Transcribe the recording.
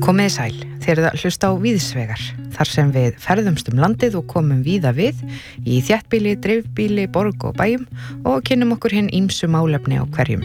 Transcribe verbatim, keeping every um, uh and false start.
Komið sæl, þið eruð að hlusta á Víðsvegar, þar sem við ferðumst um landið og komum víða við í þéttbýli, dreifbýli, borg og bæjum og kynnum okkur hinn ýmsu málefni á hverjum